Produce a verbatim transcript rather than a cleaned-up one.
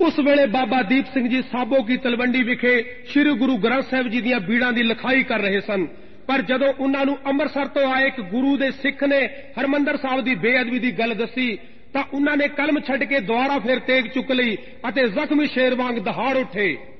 ਉਸ ਵੇਲੇ ਬਾਬਾ ਦੀਪ ਸਿੰਘ ਜੀ ਸਾਬੋ ਕੀ ਤਲਵੰਡੀ ਵਿਖੇ ਸ੍ਰੀ ਗੁਰੂ ਗ੍ਰੰਥ ਸਾਹਿਬ ਜੀ ਦੀਆਂ ਬੀੜਾਂ ਦੀ ਲਿਖਾਈ ਕਰ ਰਹੇ ਸਨ। ਪਰ ਜਦੋਂ ਉਹਨਾਂ ਨੂੰ ਅੰਮ੍ਰਿਤਸਰ ਤੋਂ ਆਏ ਇੱਕ ਗੁਰੂ ਦੇ ਸਿੱਖ ਨੇ ਹਰਿਮੰਦਰ ਸਾਹਿਬ ਦੀ ਬੇਅਦਬੀ ਦੀ ਗੱਲ ਦੱਸੀ ਤਾਂ ਉਹਨਾਂ ਨੇ ਕਲਮ ਛੱਡ ਕੇ ਦੁਆਰਾ ਫਿਰ ਤੇਗ ਚੁੱਕ ਲਈ ਅਤੇ ਜ਼ਖਮੀ ਸ਼ੇਰ ਵਾਂਗ ਦਹਾੜ ਉੱਠੇ।